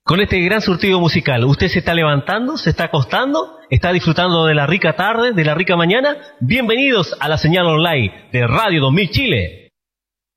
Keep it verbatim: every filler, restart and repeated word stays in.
Con este gran surtido musical, ¿usted se está levantando, se está acostando, está disfrutando de la rica tarde, de la rica mañana? Bienvenidos a la señal online de Radio dos mil Chile.